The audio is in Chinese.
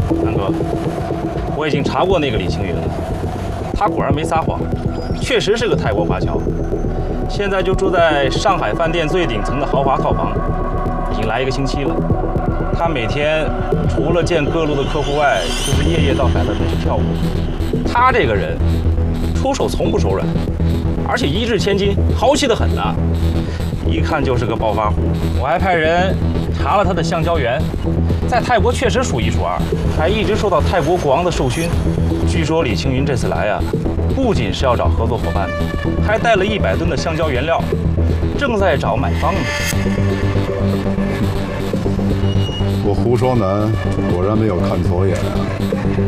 南哥，我已经查过那个李青云了，他果然没撒谎，确实是个泰国华侨，现在就住在上海饭店最顶层的豪华套房，已经来1个星期了。他每天除了见各路的客户外，就是夜夜到海的去跳舞。他这个人出手从不手软，而且一掷千金，豪气得很呐，一看就是个暴发户。我还派人查了他的橡胶园，在泰国确实数1数2，还一直受到泰国国王的授勋。据说李青云这次来啊，不仅是要找合作伙伴，还带了100吨的橡胶原料，正在找买方呢。 我胡双南果然没有看错眼啊！